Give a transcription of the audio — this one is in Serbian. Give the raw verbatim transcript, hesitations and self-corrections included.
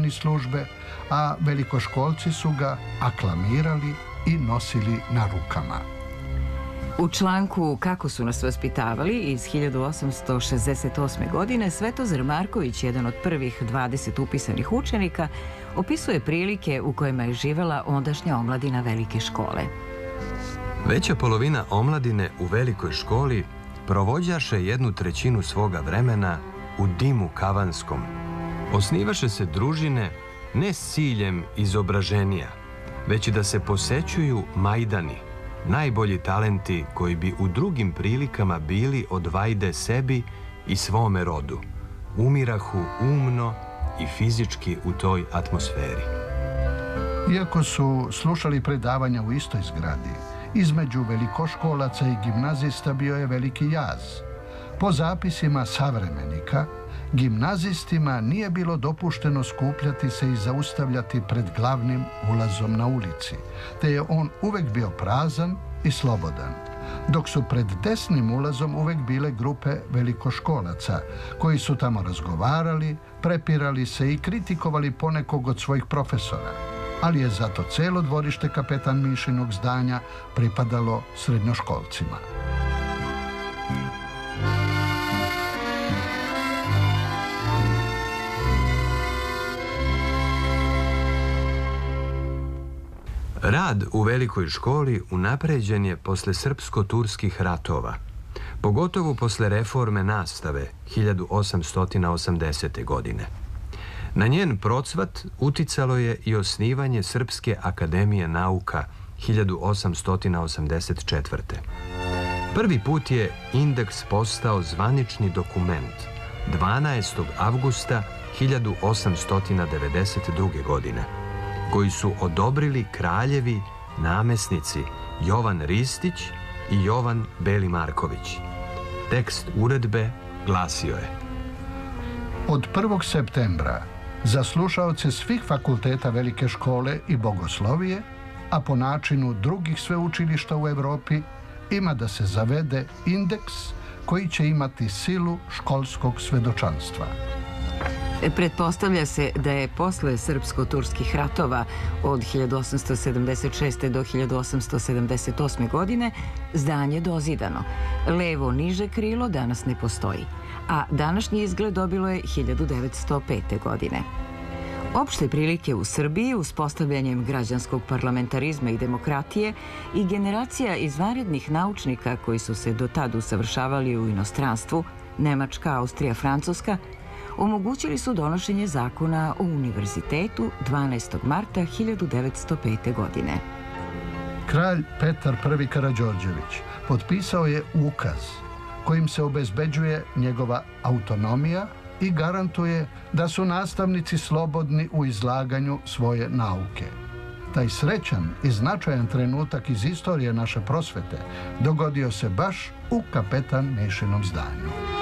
strani službe, a velikoškolci su ga aklamirali i nosili na rukama. U članku Kako su nas vaspitavali iz hiljadu osamsto šezdeset osme. godine Svetozar Marković, jedan od prvih dvadeset upisanih učenika, opisuje prilike u kojima je živela ondašnja omladina velike škole. Veća polovina omladine u velikoj školi provođaše jednu trećinu svoga vremena u dimu kavanskom. Osnivaše se družine ne s ciljem izobraženija, već i da se posećuju majdani, najbolji talenti koji bi u drugim prilikama bili od vajde sebi i svome rodu, umirahu umno i fizički u toj atmosferi. Iako su slušali predavanja u istoj zgradi, između velikoškolaca i gimnazista bio je veliki jaz. Po zapisima savremenika, gimnazistima nije bilo dopušteno skupljati se i zaustavljati pred glavnim ulazom na ulici, te je on uvek bio prazan i slobodan, dok su pred desnim ulazom uvek bile grupe velikoškolaca, koji su tamo razgovarali, prepirali se i kritikovali ponekog od svojih profesora, ali je zato celo dvorište Kapetan Mišinog zdanja pripadalo srednjoškolcima. Rad u velikoj školi unapređen je posle srpsko-turskih ratova, pogotovo posle reforme nastave hiljadu osamsto osamdesete. godine. Na njen procvat uticalo je i osnivanje Srpske akademije nauka hiljadu osamsto osamdeset četvrte. Prvi put je indeks postao zvanični dokument dvanaestog avgusta hiljadu osamsto devedeset druge. godine, koji su odobrili kraljevi namesnici Jovan Ristić i Jovan Beli Marković. Tekst uredbe glasio je: Od prvog septembra za slušaoce svih fakulteta velike škole i bogoslovije, a po načinu drugih sveučilišta u Evropi, ima da se zavede indeks koji će imati silu školskog svedočanstva. Pretpostavlja se da je posle srpsko-turskih ratova od hiljadu osamsto sedamdeset šeste. do hiljadu osamsto sedamdeset osme. godine zdanje dozidano. Levo niže krilo danas ne postoji, a današnji izgled dobilo je hiljadu devetsto pete. godine. Opšte prilike u Srbiji, uspostavljanjem građanskog parlamentarizma i demokratije i generacija izvanrednih naučnika koji su se do tada usavršavali u inostranstvu, Nemačka, Austrija, Francuska, omogućili su donošenje zakona o univerzitetu dvanaestog marta hiljadu devetsto pete. godine. Kralj Petar prvi Karađorđević potpisao je ukaz kojim se obezbeđuje njegova autonomija i garantuje da su nastavnici slobodni u izlaganju svoje nauke. Taj srećan i značajan trenutak iz istorije naše prosvete dogodio se baš u Kapetan Mišinom zdanju.